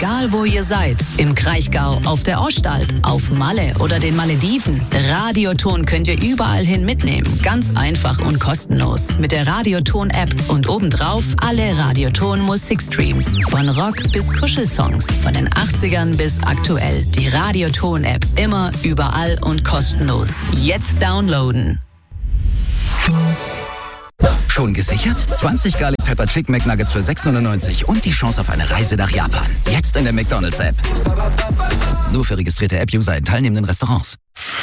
Egal wo ihr seid, im Kraichgau, auf der Ostalb, auf Malle oder den Malediven, Radioton könnt ihr überall hin mitnehmen. Ganz einfach und kostenlos. Mit der Radioton-App und obendrauf alle Radioton-Musikstreams. Von Rock bis Kuschelsongs, von den 80ern bis aktuell. Die Radioton-App immer, überall und kostenlos. Jetzt downloaden. Schon gesichert? 20 Garlic Pepper Chicken McNuggets für 6,99 und die Chance auf eine Reise nach Japan. Jetzt in der McDonald's-App. Nur für registrierte App-User in teilnehmenden Restaurants.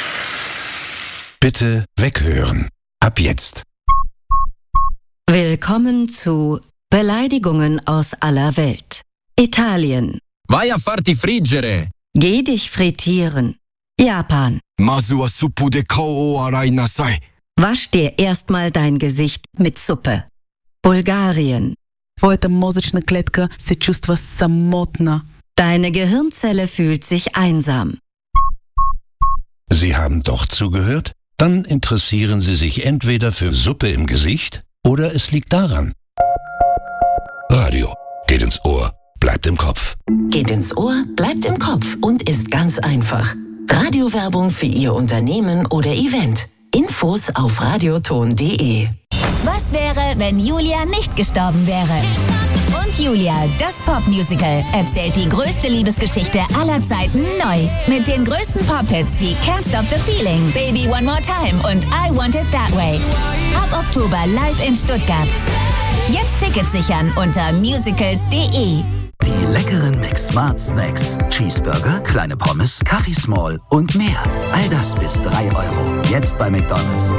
Bitte weghören. Ab jetzt. Willkommen zu Beleidigungen aus aller Welt. Italien. Vai a farti friggere. Geh dich frittieren. Japan. Masu wa suppu de kao o arai nasai. Wasch dir erstmal dein Gesicht mit Suppe. Bulgarien. Твоята мозъчна клетка се чувства самотна. Deine Gehirnzelle fühlt sich einsam. Sie haben doch zugehört? Dann interessieren Sie sich entweder für Suppe im Gesicht oder es liegt daran. Radio geht ins Ohr, bleibt im Kopf. Geht ins Ohr, bleibt im Kopf und ist ganz einfach. Radiowerbung für Ihr Unternehmen oder Event. Infos auf radioton.de. Was wäre, wenn Julia nicht gestorben wäre? Und Julia, das Popmusical, erzählt die größte Liebesgeschichte aller Zeiten neu. Mit den größten Pop-Hits wie Can't Stop the Feeling, Baby One More Time und I Want It That Way. Ab Oktober live in Stuttgart. Jetzt Tickets sichern unter musicals.de. Die leckeren Mix-Smart Snacks. Cheeseburger, kleine Pommes, Kaffee Small und mehr. All das bis 3 Euro. Jetzt bei McDonald's.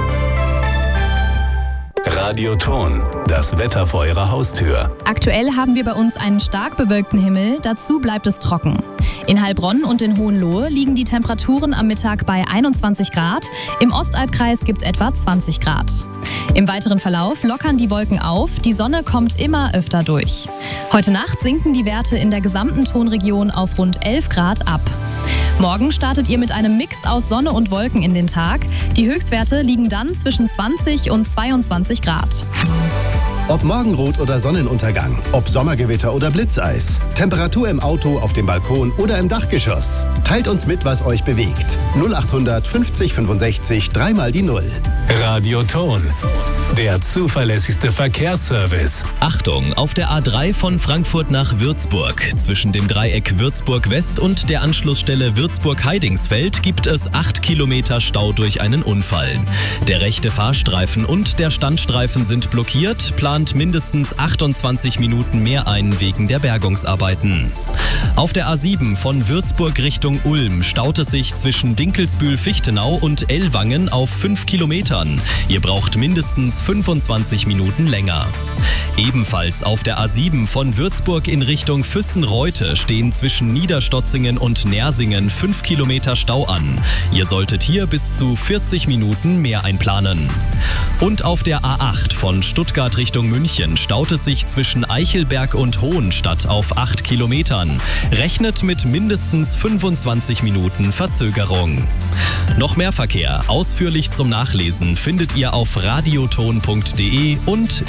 Radioton, das Wetter vor Ihrer Haustür. Aktuell haben wir bei uns einen stark bewölkten Himmel, dazu bleibt es trocken. In Heilbronn und in Hohenlohe liegen die Temperaturen am Mittag bei 21 Grad, im Ostalbkreis gibt es etwa 20 Grad. Im weiteren Verlauf lockern die Wolken auf, die Sonne kommt immer öfter durch. Heute Nacht sinken die Werte in der gesamten Tonregion auf rund 11 Grad ab. Morgen startet ihr mit einem Mix aus Sonne und Wolken in den Tag. Die Höchstwerte liegen dann zwischen 20 und 22 Grad. Ob Morgenrot oder Sonnenuntergang, ob Sommergewitter oder Blitzeis, Temperatur im Auto, auf dem Balkon oder im Dachgeschoss. Teilt uns mit, was euch bewegt. 0800 50 65 3 mal die 0. Radioton, der zuverlässigste Verkehrsservice. Achtung, auf der A3 von Frankfurt nach Würzburg. Zwischen dem Dreieck Würzburg-West und der Anschlussstelle Würzburg-Heidingsfeld gibt es 8 Kilometer Stau durch einen Unfall. Der rechte Fahrstreifen und der Standstreifen sind blockiert, plant mindestens 28 Minuten mehr ein wegen der Bergungsarbeiten. Auf der A7 von Würzburg Richtung Ulm staut es sich zwischen Dinkelsbühl-Fichtenau und Ellwangen auf 5 Kilometern. Ihr braucht mindestens 25 Minuten länger. Ebenfalls auf der A7 von Würzburg in Richtung Füssen-Reute stehen zwischen Niederstotzingen und Nersingen 5 Kilometer Stau an. Ihr solltet hier bis zu 40 Minuten mehr einplanen. Und auf der A8 von Stuttgart Richtung München staut es sich zwischen Eichelberg und Hohenstadt auf 8 Kilometern. Rechnet mit mindestens 25 Minuten Verzögerung. Noch mehr Verkehr, ausführlich zum Nachlesen, findet ihr auf radioton.de und